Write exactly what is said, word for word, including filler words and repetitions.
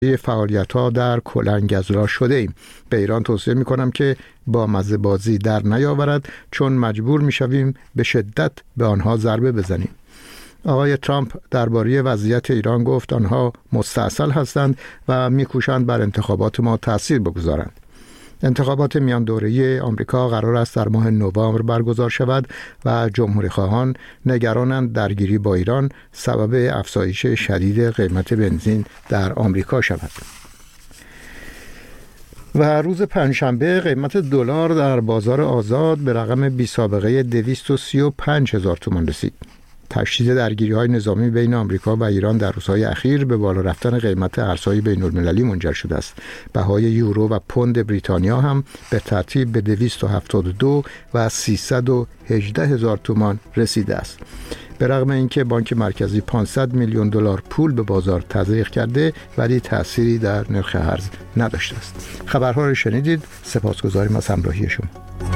فعالیت‌ها در کلنگ‌گزا شده ایم. به ایران توصیه می‌کنم که با مزه بازی در نیاورد، چون مجبور می‌شویم به شدت به آنها ضربه بزنیم. آقای ترامپ درباره وضعیت ایران گفت آنها مستعسل هستند و می‌کوشند بر انتخابات ما تأثیر بگذارند. انتخابات میان دوره‌ای آمریکا قرار است در ماه نوامبر برگزار شود و جمهوری‌خواهان نگرانند درگیری با ایران سبب افزایش شدید قیمت بنزین در آمریکا شود. و روز پنجشنبه قیمت دلار در بازار آزاد به رقم بی سابقه دویست و سی و پنج هزار تومان رسید. تشدید درگیری‌های نظامی بین آمریکا و ایران در روزهای اخیر به بالا رفتن قیمت ارزهای بین‌المللی منجر شده است. بهای یورو و پوند بریتانیا هم به ترتیب به دویست و هفتاد و دو و سیصد و هجده هزار تومان رسیده است. به رغم اینکه بانک مرکزی پانصد میلیون دلار پول به بازار تزریق کرده، ولی تأثیری در نرخ ارز نداشته است. خبرها را شنیدید. سپاسگزاریم از همراهی شما.